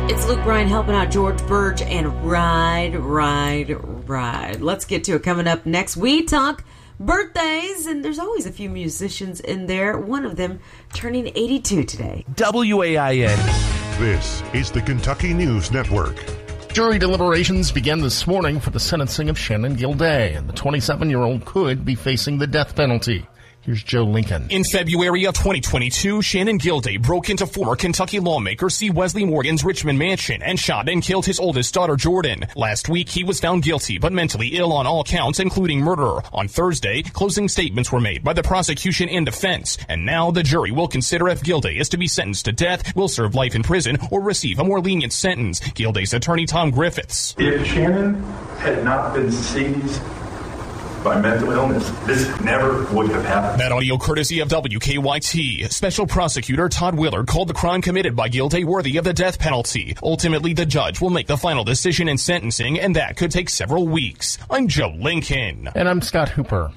It's Luke Bryan helping out George Burge and Ride, Ride, Ride. Let's get to it. Coming up next, we talk birthdays, and there's always a few musicians in there. One of them turning 82 today. WAIN. This is the Kentucky News Network. Jury deliberations began this morning for the sentencing of Shannon Gilday, and the 27-year-old could be facing the death penalty. Here's Joe Lincoln. In February of 2022, Shannon Gilday broke into former Kentucky lawmaker C. Wesley Morgan's Richmond mansion and shot and killed his oldest daughter, Jordan. Last week, he was found guilty but mentally ill on all counts, including murder. On Thursday, closing statements were made by the prosecution and defense, and now the jury will consider if Gilday is to be sentenced to death, will serve life in prison, or receive a more lenient sentence. Gilday's attorney, Tom Griffiths. If Shannon had not been seized by mental illness, this never would have happened. That audio courtesy of WKYT. Special Prosecutor Todd Willard called the crime committed by Gilday worthy of the death penalty. Ultimately, the judge will make the final decision in sentencing, and that could take several weeks. I'm Joe Lincoln. And I'm Scott Hooper.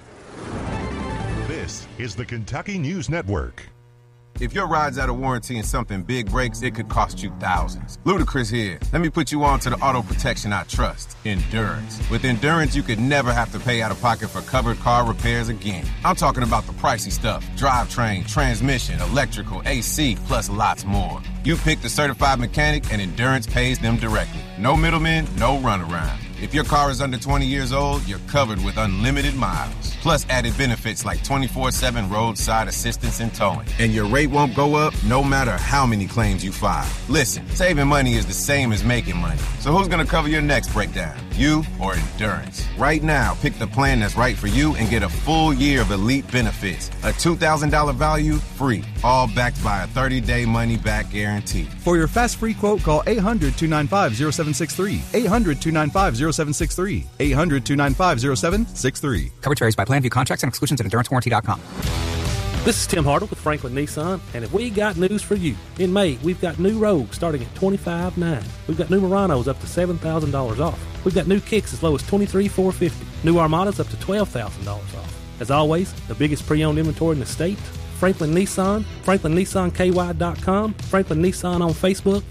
This is the Kentucky News Network. If your ride's out of warranty and something big breaks, it could cost you thousands. Ludacris here. Let me put you on to the auto protection I trust, Endurance. With Endurance, you could never have to pay out of pocket for covered car repairs again. I'm talking about the pricey stuff: drivetrain, transmission, electrical, AC, plus lots more. You pick the certified mechanic and Endurance pays them directly. No middlemen, no runaround. If your car is under 20 years old, you're covered with unlimited miles. Plus added benefits like 24/7 roadside assistance and towing. And your rate won't go up no matter how many claims you file. Listen, saving money is the same as making money. So who's going to cover your next breakdown? You or Endurance? Right now, pick the plan that's right for you and get a full year of elite benefits. A $2,000 value, free. All backed by a 30-day money-back guarantee. For your fast free quote, call 800-295-0763. 800-295-0763. 800-295-0763. Coverage varies by plan. View contracts and exclusions at EnduranceWarranty.com. This is Tim Hartle with Franklin Nissan, and if we got news for you. In May, we've got new Rogues starting at $25,900. We've got new Muranos up to $7,000 off. We've got new Kicks as low as $23,450. New Armadas up to $12,000 off. As always, the biggest pre-owned inventory in the state. Franklin Nissan, FranklinNissanKY.com, Franklin Nissan on Facebook,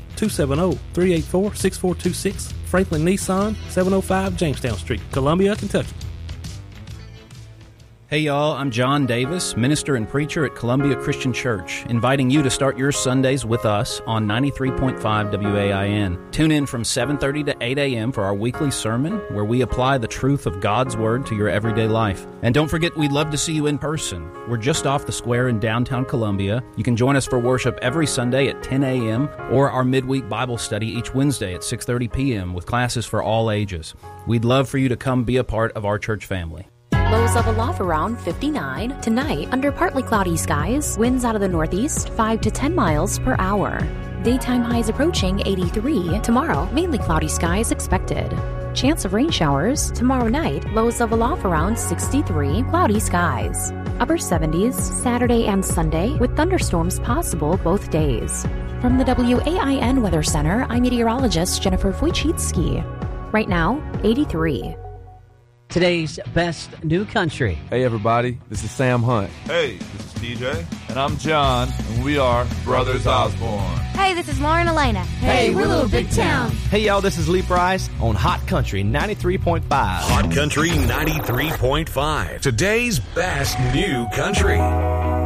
270-384-6426, Franklin Nissan, 705 Jamestown Street, Columbia, Kentucky. Hey y'all, I'm John Davis, minister and preacher at Columbia Christian Church, inviting you to start your Sundays with us on 93.5 WAIN. Tune in from 7:30 to 8 a.m. for our weekly sermon, where we apply the truth of God's Word to your everyday life. And don't forget, we'd love to see you in person. We're just off the square in downtown Columbia. You can join us for worship every Sunday at 10 a.m. or our midweek Bible study each Wednesday at 6:30 p.m. with classes for all ages. We'd love for you to come be a part of our church family. Lows of aloft around 59. Tonight, under partly cloudy skies, winds out of the northeast, 5 to 10 miles per hour. Daytime highs approaching 83. Tomorrow, mainly cloudy skies expected. Chance of rain showers. Tomorrow night, lows of aloft around 63. Cloudy skies. Upper 70s, Saturday and Sunday, with thunderstorms possible both days. From the WAIN Weather Center, I'm meteorologist Jennifer Wojcicki. Right now, 83. Today's best new country. Hey everybody, this is Sam Hunt. Hey, this is TJ. And I'm John, and we are Brothers Osborne. Hey, this is Lauren Elena. Hey, we're Little Big Town. Hey y'all, this is Lee Price on Hot Country 93.5. Hot Country 93.5. Today's best new country.